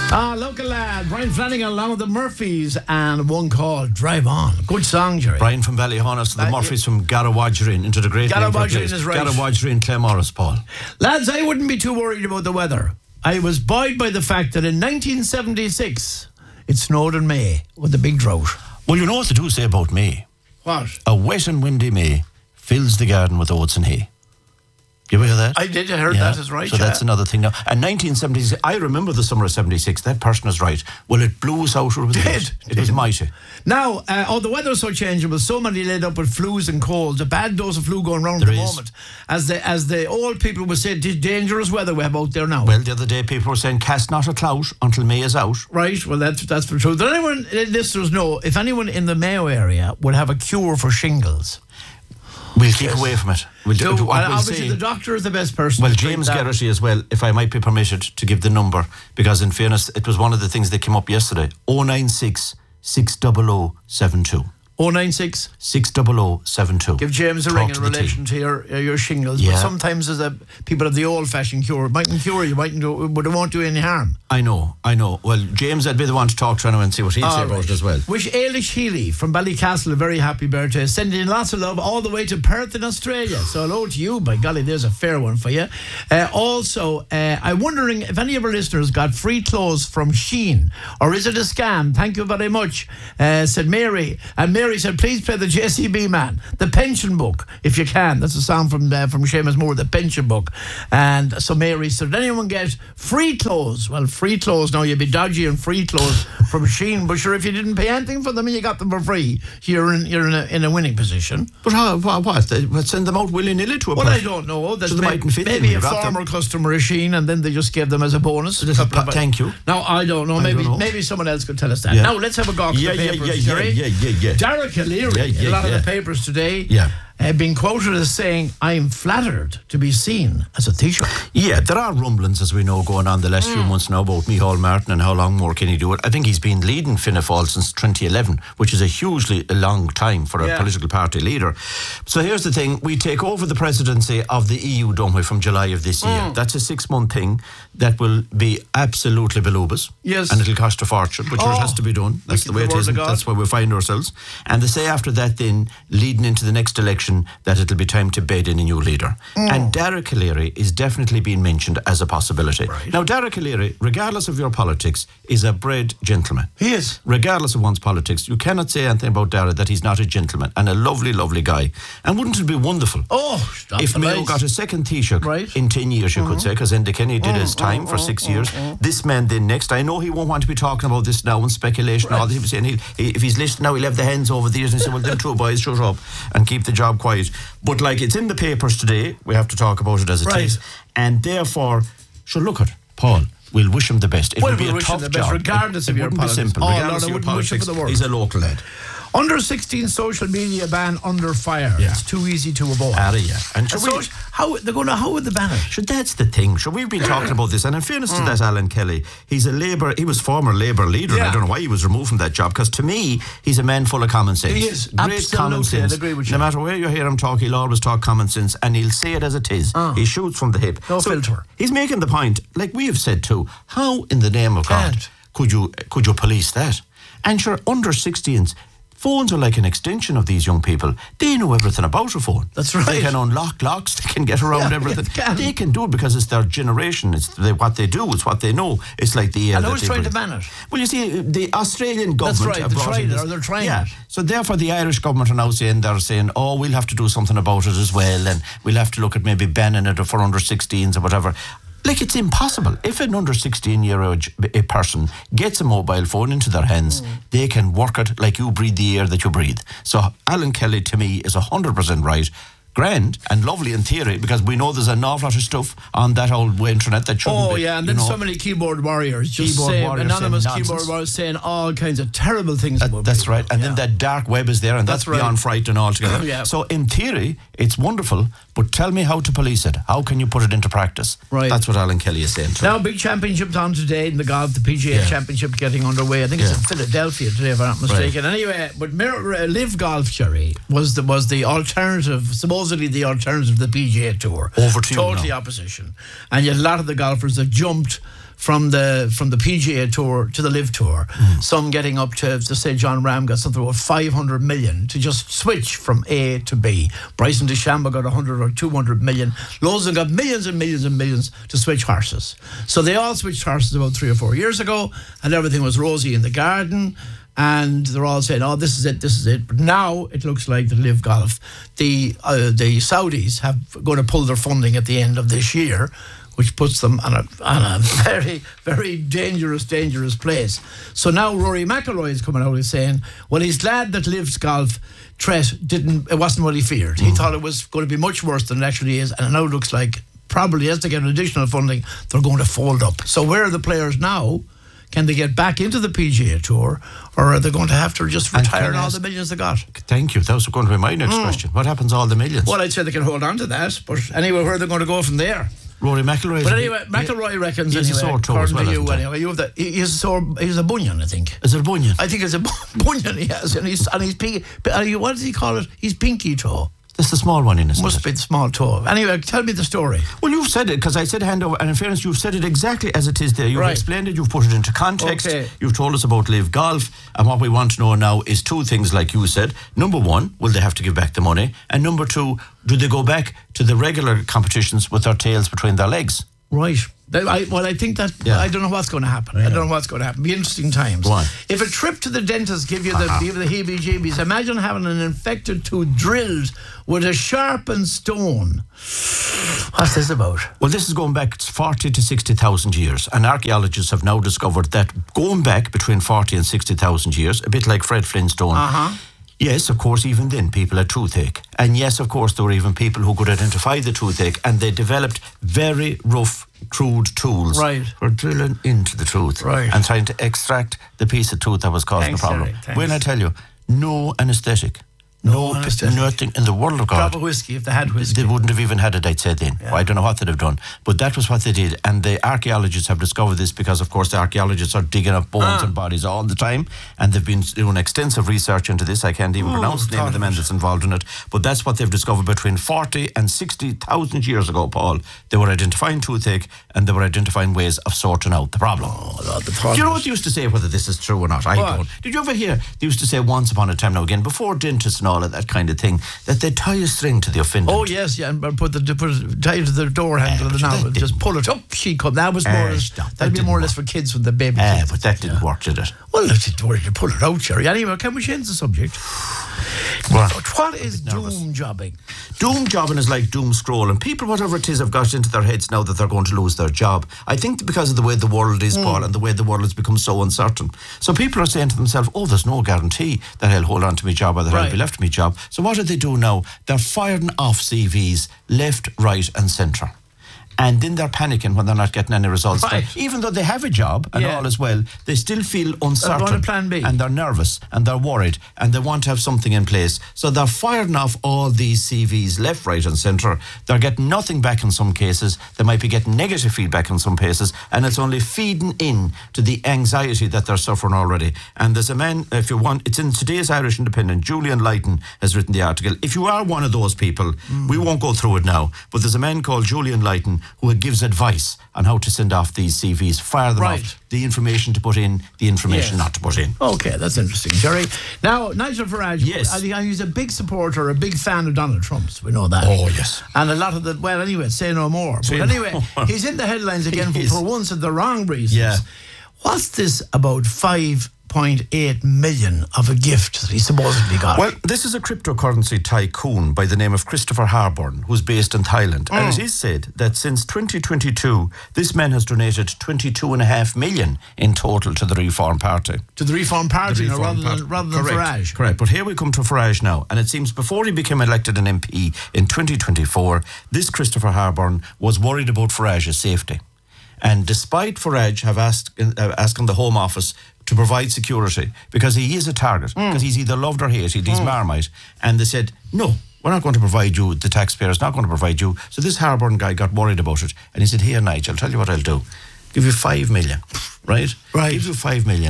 Local lad, Brian Flanagan along with the Murphys and one called Drive On. Good song, Jerry. Brian from Ballyhonus, the Murphys from Garawadgerin into the great Garawadgerin is right. Garawadgerin, Claremorris, Paul. Lads, I wouldn't be too worried about the weather. I was buoyed by the fact that in 1976 it snowed in May with a big drought. Well, you know what they do say about May? What? A wet and windy May fills the garden with oats and hay. You ever hear that? I did. I heard that is right. So that's another thing now. And 1976, I remember the summer of 76. That person is right. Well, it blew us out. It was mighty. Now, the weather's so changeable. So many laid up with flus and colds. A bad dose of flu going round at the moment. As the old people would say, dangerous weather we have out there now. Well, the other day people were saying, cast not a clout until May is out. Right. Well, that's for true. Does anyone, listeners, know if anyone in the Mayo area would have a cure for shingles? We'll keep away from it. Obviously, the doctor is the best person. Well, James Garrity as well, if I might be permitted to give the number, because in fairness, it was one of the things that came up yesterday. 096 600 72. 096 600 72. Give James a ring in relation to your shingles. Yeah. But sometimes as people have the old-fashioned cure. It mightn't cure you, but it won't do any harm. I know. Well, James, I'd be the one to talk to anyone and see what he'd say about it as well. Wish Ailish Healy from Ballycastle a very happy birthday. Sending in lots of love all the way to Perth in Australia. So hello to you. By golly, there's a fair one for you. Also, I'm wondering if any of our listeners got free clothes from Shein, or is it a scam? Thank you very much, said Mary. And Mary said, please play the JCB Man, the pension book, if you can. That's a song from Seamus Moore, the pension book. And so Mary said, did anyone get free clothes? Well, free clothes, now you'd be dodgy and free clothes from Shein, but sure, if you didn't pay anything for them and you got them for free, you're in a winning position. But what? Send them out willy-nilly to a person? Well, I don't know. That's so maybe a former customer of Shein, and then they just gave them as a bonus. Thank you. Now, I don't know. Maybe someone else could tell us that. Yeah. Now, let's have a go at the papers, Yeah. Derek O'Leary, a lot of the papers today. Being quoted as saying, I'm flattered to be seen as a Taoiseach. Yeah, there are rumblings, as we know, going on the last few months now about Micheál Martin and how long more can he do it. I think he's been leading Fianna Fáil since 2011, which is a hugely long time for a political party leader. So here's the thing, we take over the presidency of the EU, don't we, from July of this year. That's a 6-month thing that will be absolutely balubas. Yes. And it'll cost a fortune, but it has to be done. That's the way it is, that's where we find ourselves. And they say after that then, leading into the next election, that it'll be time to bed in a new leader. And Derek O'Leary is definitely being mentioned as a possibility. Right. Now, Derek O'Leary, regardless of your politics, is a bred gentleman. He is. Regardless of one's politics, you cannot say anything about Derek that he's not a gentleman and a lovely, lovely guy. And wouldn't it be wonderful if Mayo got a second Taoiseach in 10 years, you could say, because Enda Kenny did his time for 6 years. This man then next, I know he won't want to be talking about this now and speculation and all this. He was saying if he's listening now, he'll have the hands over the ears and say, well, them two boys, shut up and keep the job quiet. But like it's in the papers today, we have to talk about it as it is. And therefore, look at Paul. We'll wish him the best. It will be a tough job. Regardless of your politics. Regardless of your politics, he's a local lad. Under 16 social media ban under fire. It's too easy to avoid. And how would they ban it? That's the thing. We've been talking about this, and in fairness to that Alan Kelly, he was former Labour leader, and I don't know why he was removed from that job, because to me, he's a man full of common sense. He is. Great common sense. I'd agree with you. No matter where you hear him talk, he'll always talk common sense, and he'll say it as it is. He shoots from the hip. No filter. He's making the point, like we have said too, how in the name of God could you police that? And sure, under 16s, phones are like an extension of these young people. They know everything about a phone. That's right. They can unlock locks. They can get around everything. They can do it because it's their generation. It's what they do. It's what they know. It's like the air. And who's trying to ban it? Well, you see, the Australian government. That's right. They're trying it. So therefore, the Irish government are now saying, oh, we'll have to do something about it as well, and we'll have to look at maybe banning it for under 16s or whatever. Like, it's impossible. If an under 16-year-old person gets a mobile phone into their hands, they can work it like you breathe the air that you breathe. So Alan Kelly, to me, is 100% right. Grand and lovely in theory, because we know there's an awful lot of stuff on that old internet that shouldn't be. And then so many keyboard warriors anonymous keyboard warriors saying all kinds of terrible things about That's people. right. And then that dark web is there, and that's beyond frightening altogether. So in theory, it's wonderful, but tell me how to police it. How can you put it into practice? Right. That's what Alan Kelly is saying. Now, big championships on today in the golf, the PGA Championship getting underway. I think it's in Philadelphia today, if I'm not mistaken. Anyway, but Live Golf, Jerry, was the alternative, supposedly the alternative to the PGA Tour. Over to totally opposition. And yet a lot of the golfers have jumped from the PGA Tour to the Live Tour. Some getting up to say John Rahm got something about 500 million to just switch from A to B. Bryson DeChambeau got 100 or 200 million. Loads of them got millions and millions and millions to switch horses. So they all switched horses about 3 or 4 years ago, and everything was rosy in the garden. And they're all saying, "Oh, this is it." But now it looks like the Live Golf, the Saudis have going to pull their funding at the end of this year, which puts them on a very, very dangerous place. So now Rory McIlroy is coming out and saying, well, he's glad that Live's Golf threat it wasn't what he feared. He thought it was going to be much worse than it actually is, and it now looks like probably as they get additional funding, they're going to fold up. So where are the players now? Can they get back into the PGA Tour, or are they going to have to just retire all the millions they got? Thank you. That was going to be my next question. What happens to all the millions? Well, I'd say they can hold on to that, but anyway, where are they going to go from there? Rory McIlroy. But anyway, McIlroy reckons he's a sore toe as well. He's a bunion, I think. Is it a bunion? I think it's a bunion he has, and he's what does he call it? He's pinky toe. That's the small one, isn't it? Must be the small toe. Anyway, tell me the story. Well, you've said it, because I said hand over, and in fairness, you've said it exactly as it is there. You've explained it, you've put it into context, you've told us about Live Golf, and what we want to know now is two things, like you said. Number one, will they have to give back the money? And number two, do they go back to the regular competitions with their tails between their legs? Right. I think that I don't know what's going to happen. I don't know what's going to happen. Be interesting times. Why? If a trip to the dentist give you the heebie-jeebies, imagine having an infected tooth drilled with a sharpened stone. What's this about? Well, this is going back 40 to 60,000 years, and archaeologists have now discovered that going back between 40 and 60,000 years, a bit like Fred Flintstone. Yes, of course, even then people had toothache. And yes, of course, there were even people who could identify the toothache, and they developed very rough, crude tools for drilling into the tooth and trying to extract the piece of tooth that was causing the problem. When I tell you, no anaesthetic. Nothing in the world of God. Drop of whiskey, if they had whiskey. They wouldn't have even had it, I'd say then. I don't know what they'd have done. But that was what they did. And the archaeologists have discovered this because, of course, the archaeologists are digging up bones and bodies all the time. And they've been doing extensive research into this. I can't even pronounce the name of the man that's involved in it. But that's what they've discovered between 40 and 60,000 years ago, Paul. They were identifying toothache, and they were identifying ways of sorting out the problem. Do you know what they used to say, whether this is true or not? I don't. Did you ever hear, they used to say once upon a time, now again, before dentists and all of that kind of thing, that they tie a string to the offendant. Oh yes, and tie it to the door handle of the novel. Just pull it up. She come. That was more. That'd be more or less for kids with the baby. But that didn't work, did it? Well, it didn't work. You pull it out, Jerry. Anyway, can we change the subject? What is doom jobbing? Doom jobbing is like doom scrolling. People, whatever it is, have got into their heads now that they're going to lose their job. I think because of the way the world is, Paul, and the way the world has become so uncertain. So people are saying to themselves, oh, there's no guarantee that I'll hold on to my job or that I'll be left to my job. So what do they do now? They're firing off CVs left, right and centre. And then they're panicking when they're not getting any results. Even though they have a job and all is well, they still feel uncertain. Plan B. And they're nervous and they're worried and they want to have something in place. So they're firing off all these CVs left, right and centre. They're getting nothing back in some cases. They might be getting negative feedback in some cases, and it's only feeding in to the anxiety that they're suffering already. And there's a man, if you want, it's in today's Irish Independent, Julian Leighton has written the article. If you are one of those people, we won't go through it now, but there's a man called Julian Leighton who gives advice on how to send off these CVs, fire them off, the information to put in, the information not to put in. Okay, that's interesting, Jerry. Now, Nigel Farage, he's a big supporter, a big fan of Donald Trump's. We know that. Oh, yes. And a lot of the, well, anyway, say no more. But anyway, he's in the headlines again for once at the wrong reasons. Yeah. What's this about 5.8 million of a gift that he supposedly got? Well, this is a cryptocurrency tycoon by the name of Christopher Harburn, who's based in Thailand. And it is said that since 2022, this man has donated 22.5 million in total to the Reform Party. To the Reform Party, rather than Farage. Correct. But here we come to Farage now. And it seems before he became elected an MP in 2024, this Christopher Harburn was worried about Farage's safety. And despite Farage have asking the Home Office to provide security, because he is a target, because he's either loved or hated, he's Marmite, and they said, no, we're not going to provide you, the taxpayers not going to provide you. So this Harburn guy got worried about it, and he said, here, Nigel, I'll tell you what I'll do. Give you 5 million, right? Right. Give you 5 million.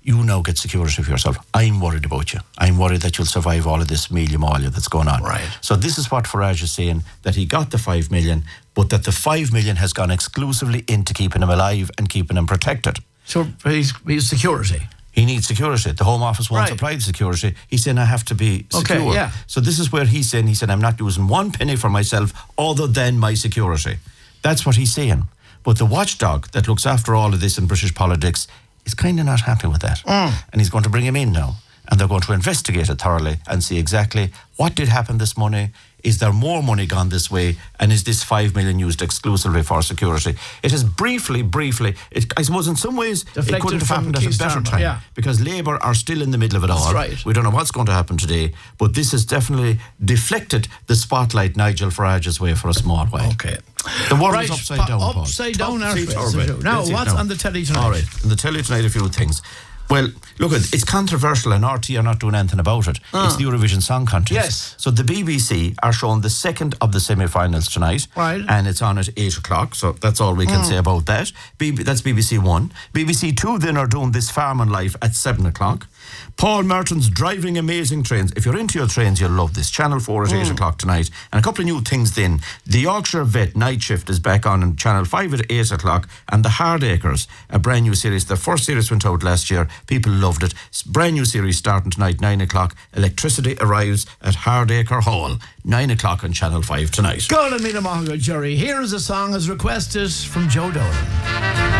you now get security for yourself. I'm worried about you. I'm worried that you'll survive all of this mealia that's going on. Right. So this is what Farage is saying, that he got the 5 million, but that the 5 million has gone exclusively into keeping him alive and keeping him protected. So he's security. He needs security. The Home Office won't supply the security. He's saying, I have to be secure. Okay, yeah. So this is where he said, I'm not using one penny for myself other than my security. That's what he's saying. But the watchdog that looks after all of this in British politics is kind of not happy with that. And he's going to bring him in now. And they're going to investigate it thoroughly and see exactly what did happen this money. Is there more money gone this way? And is this 5 million used exclusively for security? It has briefly, I suppose in some ways, deflected it couldn't have happened at a better time. Yeah. Because Labour are still in the middle of it all. That's right. We don't know what's going to happen today. But this has definitely deflected the spotlight Nigel Farage's way for a small while. Okay. The world is upside down, Paul. Upside down, now, what's on the telly tonight? All right. On the telly tonight, a few things. Well, look, it's controversial and RT are not doing anything about it. It's the Eurovision Song Contest. Yes. So the BBC are showing the second of the semi-finals tonight. Right. And it's on at 8 o'clock, so that's all we can say about that. That's BBC One. BBC Two then are doing This Farm and Life at 7 o'clock. Paul Merton's Driving Amazing Trains. If you're into your trains, you'll love this. Channel 4 at 8 o'clock tonight. And a couple of new things then. The Yorkshire Vet Night Shift is back on Channel 5 at 8 o'clock. And The Hardacres, a brand new series. The first series went out last year. People loved it. Brand new series starting tonight, 9 o'clock. Electricity arrives at Hardacre Hall, 9 o'clock on Channel 5 tonight. Go to Mina Mongo, Jerry. Here is a song as requested from Joe Dolan.